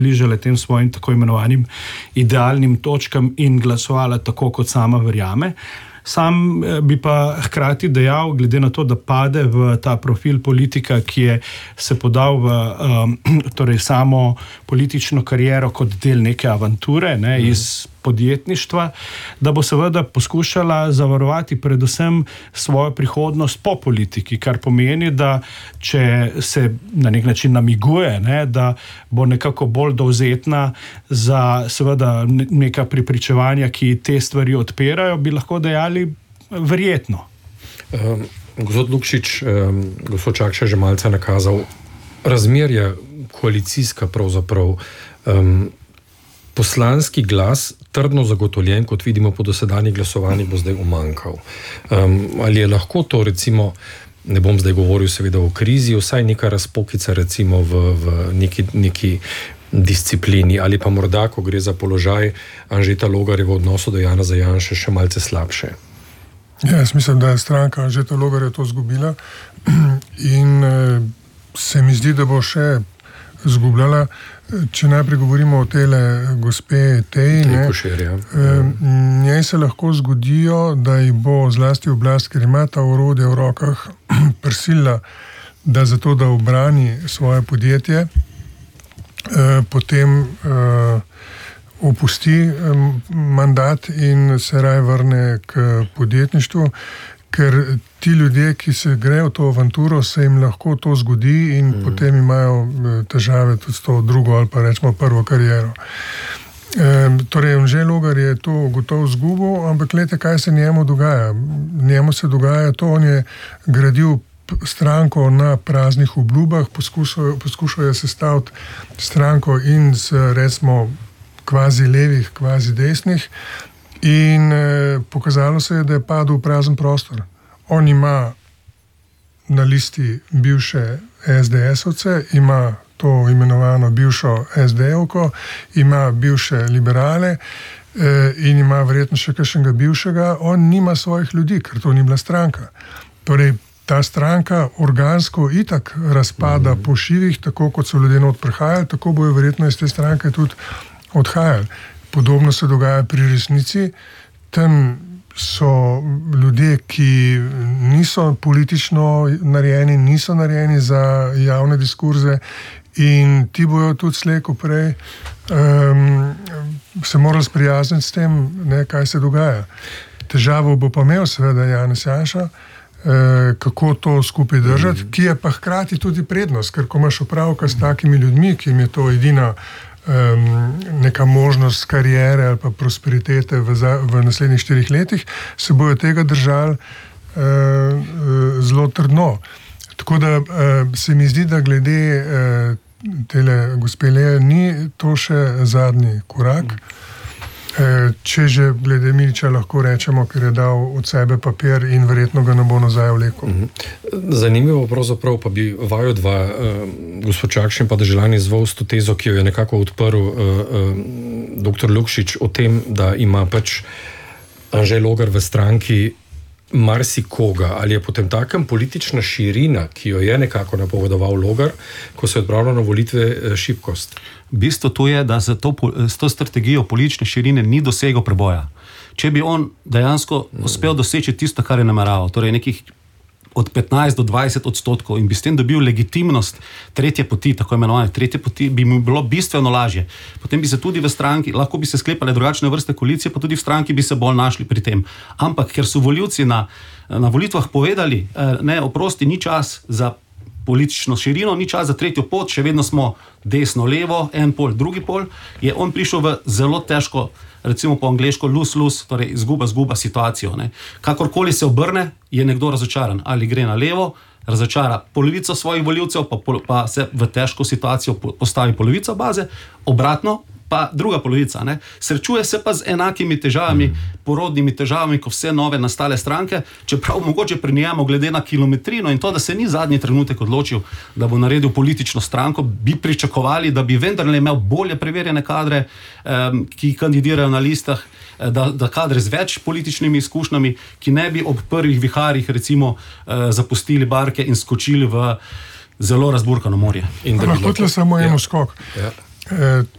bližale tem svojim tako imenovanim idealnim točkam in glasovala tako, kot sama verjame. Sam bi pa hkrati dejal, glede na to, da pade v ta profil politika, ki je se podal v torej samo politično kariero kot del neke avanture, iz podjetništva, da bo seveda poskušala zavarovati predvsem svojo prihodnost po politiki, kar pomeni, da če se na nek način namiguje, da bo nekako bolj dovzetna za seveda neka prepričevanja, ki te stvari odpirajo, bi lahko dejali verjetno. Gospod Lukšič, gospod Čakša že malce nakazal, razmerja koalicijska pravzaprav, poslanski glas, trdno zagotovljen, kot vidimo po dosedanjih glasovanjih, bo zdaj umanjkal. Ali je lahko to, recimo, ne bom zdaj govoril seveda o krizi, vsaj neka razpokica recimo v neki disciplini, ali pa morda, ko gre za položaj Anžeta Logarja v odnosu do Janeza Janše, še malce slabše? Jaz mislim, da je stranka Anžeta Logarja to izgubila in se mi zdi, da bo še izgubljala. Če najprej govorimo o tele gospe Teji, njej se lahko zgodijo, da ji bo zlasti oblast, ker ima ta orodje v rokah, prisilila, da zato, da obrani svoje podjetje, potem opusti mandat in se raje vrne k podjetništvu, ker ti ljudje, ki se grejo v to avanturo, se jim lahko to zgodi in potem imajo težave tudi s to drugo ali pa rečemo prvo kariero. Torej, Anže Logar je to gotovo izgubil, ampak gledajte, kaj se njemu dogaja. Njemu se dogaja to, on je gradil stranko na praznih obljubah, poskušal je sestaviti stranko in z recimo kvazi levih, kvazi desnih, in pokazalo se je, da je padel v prazen prostor. On ima na listi bivše SDS-ovce, ima to imenovano bivšo SD-ovko, ima bivše liberale in ima verjetno še kakšnega bivšega. On nima svojih ljudi, ker to ni bila stranka. Torej, ta stranka organsko itak razpada po šivih, tako kot so ljudje not prihajali, tako bojo verjetno iz te stranke tudi odhajali. Podobno se dogaja pri Resnici. Tam so ljudje, ki niso politično narejeni, niso narejeni za javne diskurze in ti bojo tudi slej ko prej se morali sprijazniti s tem, kaj se dogaja. Težavo bo pa imel seveda Janez Janša, kako to skupaj držati, ki je pa hkrati tudi prednost, ker ko imaš opravka s takimi ljudmi, ki jim je to edina neka možnost karijere ali pa prosperitete v naslednjih 4 letih, se bojo tega držali zelo trdno. Tako da se mi zdi, da glede tele gospe Leje ni to še zadnji korak. Če že glede Miliča lahko rečemo, ker je dal od sebe papir in verjetno ga ne bo nazaj vlekel. Zanimivo pravzaprav pa bi vaju dva, gospod Čakša in pa Deželan izval s to tezo, ki jo je nekako odprl dr. Lukšič o tem, da ima pač Anže Logar v stranki marsikoga. Ali je potem takem politična širina, ki jo je nekako napovedoval Logar, ko se je odpravljal na volitve, šibkost? Bistvo to je, da s to strategijo politične širine ni dosegel preboja. Če bi on dejansko uspel doseči tisto, kar je nameraval, torej nekih od 15 do 20% in bi s tem dobil legitimnost tretje poti, tako imenovane tretje poti, bi mu bilo bistveno lažje. Potem bi se tudi v stranki, lahko bi se sklepale drugačne vrste koalicije, pa tudi v stranki bi se bolj našli pri tem. Ampak, ker so volivci na volitvah povedali, oprosti, ni čas za politično širino, ni čas za tretjo pot, še vedno smo desno, levo, en pol, drugi pol, je on prišel v zelo težko, recimo po angleško lose-lose, torej izguba situacijo. Kakorkoli se obrne, je nekdo razočaran. Ali gre na levo, razočara polovico svojih volivcev, pa se v težko situacijo postavi polovica baze, obratno pa druga polovica. Srečuje se pa z enakimi težavami, porodnimi težavami, kot vse nove nastale stranke, čeprav mogoče pri njemu glede na kilometrino in to, da se ni zadnji trenutek odločil, da bo naredil politično stranko, bi pričakovali, da bi vendarle imel bolje preverjene kadre, ki kandidirajo na listah, da kadre z več političnimi izkušnjami, ki ne bi ob prvih viharjih recimo zapustili barke in skočili v zelo razburkano morje. Lahko tle samo eno skok.